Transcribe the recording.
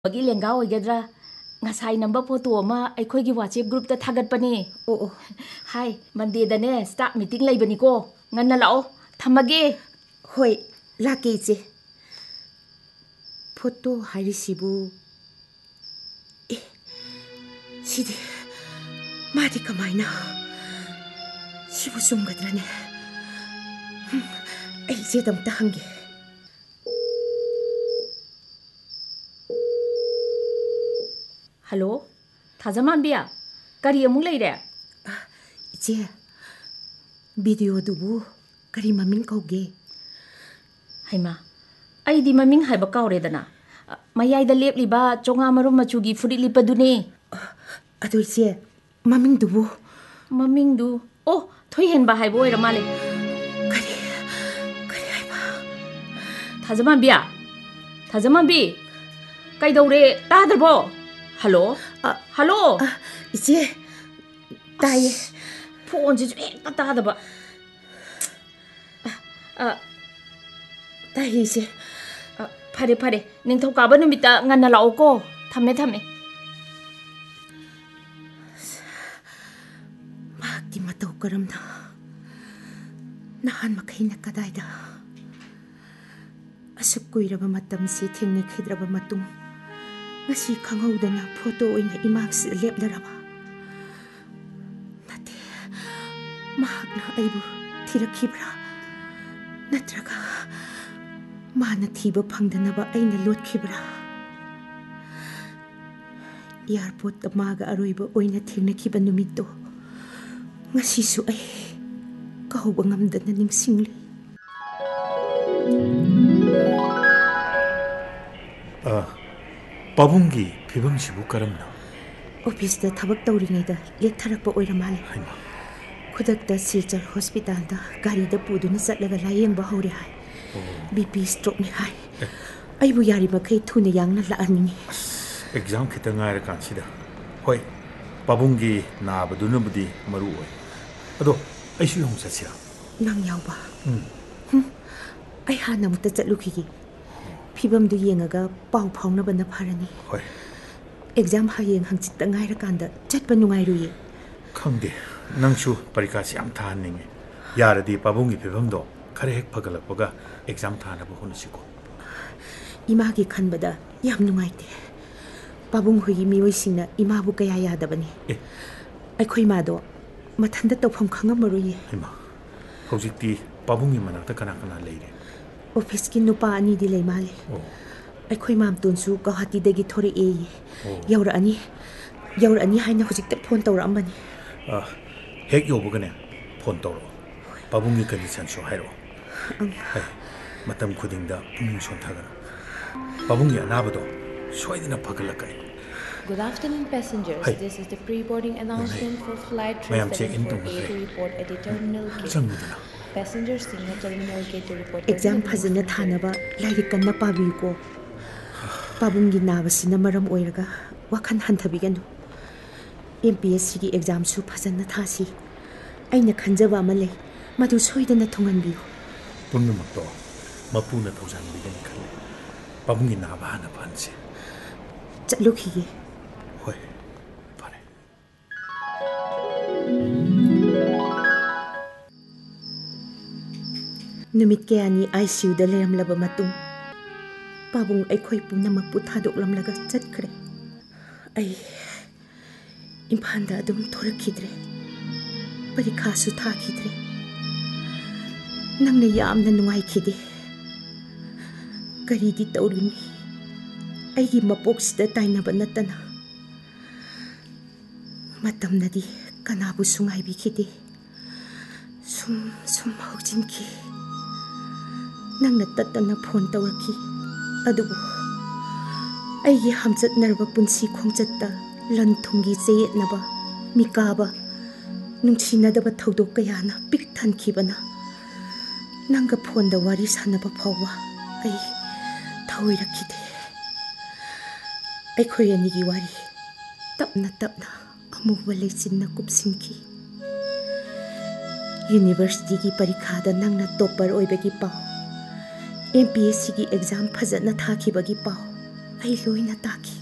ꯕꯒꯤ ꯂꯦꯡꯒꯥ ꯑꯣꯏꯒꯗ꯭ꯔꯥ ꯉꯁꯥꯏ ꯅꯝꯕ ꯐꯣꯇꯣ ꯑꯃ ꯑꯩꯈꯣꯏꯒꯤ ꯋꯥꯆꯦꯞ ꯒ꯭ꯔꯨꯞꯇ ꯊꯥꯒꯠꯄꯅꯦ ꯑꯣ ꯍꯥꯏ ꯃꯟꯗꯦꯗꯅꯦ ꯁ꯭ꯇꯥꯐ ꯃꯤꯇꯤꯡ ꯂꯩꯕꯅꯤꯀꯣ ꯉꯟꯅ ꯂꯥꯛꯑꯣ ꯊꯝꯃꯒꯦ ꯍꯣꯏ ꯂꯥꯛꯀꯦ ꯏꯆꯦ ꯐꯣꯇꯣ ꯍꯥꯏꯔꯤꯁꯤꯕꯨ ꯁꯤꯗꯤ ꯃꯥꯗꯤ ꯀꯃꯥꯏꯅ ꯁꯤꯕꯨ ꯆꯨꯝꯒꯗ꯭ꯔꯅꯦ ꯑꯩ ꯏꯆꯦꯗ ꯑꯝꯇ ꯍꯪꯒꯦ ꯍꯜꯂꯣ ꯊꯥꯖꯃꯥꯟꯕꯤ ꯀꯔꯤ ꯑꯃꯨꯛ ꯂꯩꯔꯦ ꯏꯆꯦ ꯚꯤꯗꯤꯑꯣꯗꯨꯕꯨ ꯀꯔꯤ ꯃꯃꯤꯡ ꯀꯧꯒꯦ ꯍꯩꯃꯥ ꯑꯩꯗꯤ ꯃꯃꯤꯡ ꯍꯥꯏꯕ ꯀꯥꯎꯔꯦꯗꯅ ꯃꯌꯥꯏꯗ ꯂꯦꯞꯂꯤꯕ ꯆꯣꯉꯥ ꯃꯔꯨꯝ ꯃꯆꯨꯒꯤ ꯐꯨꯔꯤꯠ ꯂꯤꯠꯄꯗꯨꯅꯦ ꯑꯗꯨ ꯏꯆꯦ ꯃꯃꯤꯡꯗꯨꯕꯨ ꯃꯃꯤꯡꯗꯨ ꯑꯣ ꯊꯣꯏꯍꯦꯟꯕ ꯍꯥꯏꯕ ꯑꯣꯏꯔ ꯃꯥꯜꯂꯦ ꯀꯔꯤ ꯍꯥꯏꯕ ꯊꯥꯖꯃꯥꯟꯕꯤ ꯀꯩꯗꯧꯔꯦ ꯇꯥꯗ꯭ꯔꯕꯣ ꯍꯜꯂꯣ ꯍꯜꯂꯣ ꯏꯆꯦ ꯇꯥꯏꯌꯦ ꯐꯣꯟꯁꯤꯁꯨ ꯍꯦꯛꯇ ꯇꯥꯗꯕ ꯇꯥꯏꯌꯦ ꯏꯆꯦ ꯐꯔꯦ ꯐꯔꯦ ꯅꯤꯡꯊꯧꯀꯥꯕ ꯅꯨꯃꯤꯠꯇ ꯉꯟꯅ ꯂꯥꯛꯑꯣꯀꯣ ꯊꯝꯃꯦ ꯃꯍꯥꯛꯀꯤ ꯃꯇꯧ ꯀꯔꯝꯅ ꯅꯍꯥꯟ ꯃꯈꯩꯅ ꯀꯗꯥꯏꯗ ꯑꯁꯨꯛ ꯀꯨꯏꯔꯕ ꯃꯇꯝꯁꯤ ꯊꯦꯡꯅꯈꯤꯗ꯭ꯔꯕ ꯃꯇꯨꯡ ꯉꯁꯤ ꯈꯪꯍꯧꯗꯅ ꯐꯣꯇꯣ ꯑꯣꯏꯅ ꯏꯃꯥꯛꯁꯤꯗ ꯂꯦꯞꯂꯔꯕ ꯅꯠꯇꯦ ꯃꯍꯥꯛꯅ ꯑꯩꯕꯨ ꯊꯤꯔꯛꯈꯤꯕ꯭ꯔꯥ ꯅꯠꯇ꯭ꯔꯒ ꯃꯥꯅ ꯊꯤꯕ ꯐꯪꯗꯅꯕ ꯑꯩꯅ ꯂꯣꯠꯈꯤꯕ꯭ꯔꯥ ꯏꯌꯥꯔꯄꯣꯔꯠꯇ ꯃꯥꯒ ꯑꯔꯣꯏꯕ ꯑꯣꯏꯅ ꯊꯦꯡꯅꯈꯤꯕ ꯅꯨꯃꯤꯠꯇꯣ ꯉꯁꯤꯁꯨ ꯑꯩ ꯀꯥꯎꯕ ꯉꯝꯗꯅ ꯅꯤꯡꯁꯤꯡꯂꯤ ꯄꯥꯕꯨꯡꯒꯤ ꯐꯤꯕꯝꯁꯤꯕꯨ ꯀꯔꯝꯅ ꯑꯣꯐꯤꯁꯇ ꯊꯕꯛ ꯇꯧꯔꯤꯉꯩꯗ ꯂꯦꯛꯊꯔꯛꯄ ꯑꯣꯏꯔ ꯃꯥꯜꯂꯦ ꯈꯨꯗꯛꯇ ꯁꯤꯜꯆꯔ ꯍꯣꯁꯄꯤꯇꯥꯜꯗ ꯒꯥꯔꯤꯗ ꯄꯨꯗꯨꯅ ꯆꯠꯂꯒ ꯂꯥꯌꯦꯡꯕ ꯍꯧꯔꯦ ꯍꯥꯏ BP ꯁ꯭ꯇ꯭ꯔꯣꯛꯅꯤ ꯍꯥꯏ ꯑꯩꯕꯨ ꯌꯥꯔꯤꯃꯈꯩ ꯊꯨꯅ ꯌꯥꯡꯅ ꯂꯥꯛꯍꯟꯅꯤꯡꯉꯤ ꯑꯦꯛꯖꯥꯝ ꯈꯤꯇꯪ ꯉꯥꯏꯔꯀꯥꯟꯁꯤꯗ ꯍꯣꯏ ꯄꯥꯕꯨꯡꯒꯤ ꯅꯥꯕꯗꯨꯅꯕꯨꯗꯤ ꯃꯔꯨ ꯑꯣꯏ ꯑꯗꯣ ꯑꯩꯁꯨ ꯌꯥꯎꯅ ꯆꯠꯁꯤꯔꯥ ꯅꯪ ꯌꯥꯎꯕ ꯑꯩ ꯍꯥꯟꯅ ꯑꯃꯨꯛꯇ ꯆꯠꯂꯨꯈꯤꯒꯦ ꯐꯤꯕꯝꯗꯨ ꯌꯦꯡꯉꯒ ꯄꯥꯎ ꯐꯥꯎꯅꯕꯅ ꯐꯔꯅꯤ ꯍꯣꯏ ꯑꯦꯛꯖꯥꯝ ꯍꯌꯦꯡ ꯍꯪꯆꯤꯠꯇ ꯉꯥꯏꯔꯀꯥꯟꯗ ꯆꯠꯄ ꯅꯨꯡꯉꯥꯏꯔꯨꯏꯌꯦ ꯈꯪꯗꯦ ꯅꯪꯁꯨ ꯄꯔꯤꯈꯥꯁꯤ ꯌꯥꯝ ꯊꯥꯍꯟꯅꯤꯡꯉꯦ ꯌꯥꯔꯗꯤ ꯄꯥꯕꯨꯡꯒꯤ ꯐꯤꯕꯝꯗꯣ ꯈꯔ ꯍꯦꯛ ꯐꯒꯠꯂꯛꯄꯒ ꯑꯦꯛꯖꯥꯝ ꯊꯥꯅꯕ ꯍꯣꯠꯅꯁꯤꯀꯣ ꯏꯃꯥꯒꯤ ꯈꯟꯕꯗ ꯌꯥꯝ ꯅꯨꯡꯉꯥꯏꯇꯦ ꯄꯥꯕꯨꯡ ꯍꯣꯏꯒꯤ ꯃꯤꯑꯣꯏꯁꯤꯡꯅ ꯏꯃꯥꯕꯨ ꯀꯌꯥ ꯌꯥꯗꯕꯅꯤ ꯑꯩꯈꯣꯏ ꯃꯥꯗꯣ ꯃꯊꯟꯇ ꯇꯧꯐꯝ ꯈꯪꯉꯝꯃꯔꯣꯏꯌꯦ ꯏꯃꯥ ꯍꯧꯖꯤꯛꯇꯤ ꯄꯥꯕꯨꯡꯒꯤ ꯃꯅꯥꯛꯇ ꯀꯅꯥ ꯀꯅꯥ ꯂꯩꯔꯦ ꯑꯣꯐꯤꯁꯀꯤ ꯅꯨꯄꯥ ꯑꯅꯤꯗꯤ ꯂꯩ ꯃꯥꯜꯂꯦ ꯑꯩꯈꯣꯏ ꯃꯥꯝꯇꯣꯟꯁꯨ ꯒꯧꯍꯥꯇꯤꯗꯒꯤ ꯊꯣꯔꯛꯑꯦꯌꯦ ꯌꯧꯔꯛꯑꯅꯤ ꯍꯥꯏꯅ ꯍꯧꯖꯤꯛꯇ ꯐꯣꯟ ꯇꯧꯔꯛꯑꯝꯕꯅꯤ ꯍꯦꯛ ꯌꯧꯕꯒꯅꯦ ꯐꯣꯟ ꯇꯧꯔꯛꯑꯣ ꯄꯥꯕꯨꯡꯒꯤ ꯀꯟꯗꯤꯁꯟꯁꯨ ꯍꯥꯏꯔꯛꯑꯣ ꯃꯇꯝ ꯈꯨꯗꯤꯡꯗ ꯄꯨꯛꯅꯤꯡ ꯁꯣꯟꯊꯒꯅꯨ ꯄꯥꯕꯨꯡꯒꯤ ꯑꯅꯥꯕꯗꯣ ꯁꯣꯏꯗꯅ ꯐꯒꯠꯂꯛꯀꯅꯤ Good afternoon, passengers. This is the pre-boarding announcement for flight 3748 to report at the Terminal Gate. Passengers singing Terminal Gate to report. Exam ꯐꯖꯅ ꯊꯥꯅꯕ ꯂꯥꯏꯔꯤꯛ ꯀꯟꯅ ꯄꯥꯕꯤꯌꯨꯀꯣ ꯄꯥꯕꯨꯡꯒꯤ ꯅꯥꯕꯁꯤꯅ ꯃꯔꯝ ꯑꯣꯏꯔꯒ ꯋꯥꯈꯜ ꯍꯟꯊꯕꯤꯒꯅꯨ MPSCꯒꯤ ꯑꯦꯛꯖꯥꯝꯁꯨ ꯐꯖꯅ ꯊꯥꯁꯤ ꯑꯩꯅ ꯈꯟꯖꯕ ꯑꯃ ꯂꯩ ꯃꯗꯨ ꯁꯣꯏꯗꯅ ꯊꯨꯡꯍꯟꯕꯤꯌꯨ ꯄꯨꯝꯅꯃꯛꯇꯣ ꯃꯄꯨꯅ ꯊꯧꯖꯥꯟꯕꯤꯒꯅꯤ ꯈꯜꯂꯦ ꯄꯥꯕꯨꯡꯒꯤ ꯅꯥꯕ ꯍꯥꯟꯅ ꯐꯍꯟꯁꯤ ꯆꯠꯂꯨꯈꯤꯒꯦ ꯍꯣꯏ ꯐꯔꯦ ꯅꯨꯃꯤꯠ ꯀꯌꯥꯅꯤ ICUꯗ ꯂꯩꯔꯝꯂꯕ ꯃꯇꯨꯡ ꯄꯥꯕꯨꯡ ꯑꯩꯈꯣꯏ ꯄꯨꯝꯅꯃꯛꯄꯨ ꯊꯥꯗꯣꯛꯂꯝꯂꯒ ꯆꯠꯈ꯭ꯔꯦ ꯑꯩ ꯏꯝꯐꯥꯜꯗ ꯑꯗꯨꯝ ꯊꯣꯔꯛꯈꯤꯗ꯭ꯔꯦ ꯄꯔꯤꯈꯥꯁꯨ ꯊꯥꯈꯤꯗ꯭ꯔꯦ ꯅꯪꯅ ꯌꯥꯝꯅ ꯅꯨꯡꯉꯥꯏꯈꯤꯗꯦ ꯀꯔꯤꯗꯤ ꯇꯧꯔꯨꯅꯤ ꯑꯩꯒꯤ ꯃꯄꯣꯛꯁꯤꯗ ꯇꯥꯏꯅꯕ ꯅꯠꯇꯅ ꯃꯇꯝꯅꯗꯤ ꯀꯅꯥꯕꯨꯁꯨ ꯉꯥꯏꯕꯤꯈꯤꯗꯦ ꯁꯨꯝ ꯍꯧꯖꯤꯟꯈꯤ ꯅꯪꯅ ꯇꯠꯇꯅ ꯐꯣꯟ ꯇꯧꯔꯛꯈꯤ ꯑꯗꯨꯕꯨ ꯑꯩꯒꯤ ꯍꯝꯆꯠꯅꯔꯕ ꯄꯨꯟꯁꯤ ꯈꯣꯡꯆꯠꯇ ꯂꯟ ꯊꯨꯝꯒꯤ ꯆꯌꯦꯠꯅꯕ ꯃꯤꯀꯥꯕ ꯅꯨꯡꯁꯤꯅꯗꯕ ꯊꯧꯗꯣꯛ ꯀꯌꯥꯅ ꯄꯤꯛ ꯊꯟꯈꯤꯕꯅ ꯅꯪꯒ ꯐꯣꯟꯗ ꯋꯥꯔꯤ ꯁꯥꯟꯅꯕ ꯐꯥꯎꯕ ꯑꯩ ꯊꯧꯑꯣꯏꯔꯛꯈꯤꯗꯦ ꯑꯩꯈꯣꯏ ꯑꯅꯤꯒꯤ ꯋꯥꯔꯤ ꯇꯞꯅ ꯇꯞꯅ ꯑꯃꯨꯕ ꯂꯩꯆꯤꯟꯅ ꯀꯨꯞꯁꯤꯟꯈꯤ ꯌꯨꯅꯤꯚꯔꯁꯤꯇꯤꯒꯤ ꯄꯔꯤꯈꯥꯗ ꯅꯪꯅ ꯇꯣꯞꯄꯔ ꯑꯣꯏꯕꯒꯤ ꯄꯥꯎ MPSCꯒꯤ ꯑꯦꯛꯖꯥꯝ ꯐꯖꯅ ꯊꯥꯈꯤꯕꯒꯤ ꯄꯥꯎ ꯑꯩ ꯂꯣꯏꯅ ꯇꯥꯈꯤ꯫